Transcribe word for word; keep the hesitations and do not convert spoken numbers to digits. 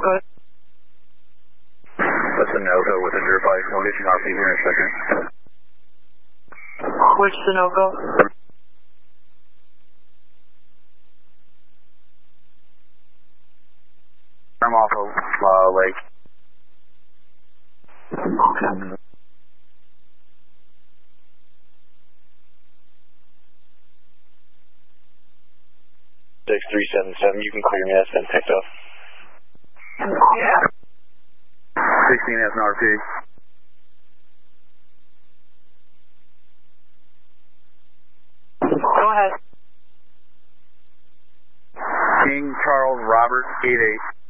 Good. That's a no-go with a dirt bike. We'll get you an R P here in a second. Which the no-go? I'm off of uh, Lake. Okay. six three seven seven, you can clear me, that's been picked up. Yeah. sixteen has an R P. Go ahead. King Charles Robert, eight eight.